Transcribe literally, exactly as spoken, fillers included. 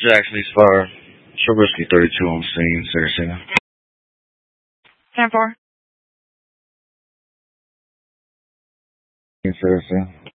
Jackson East Fire. Trubisky thirty-two on scene, Saraceno. ten four. In Saraceno.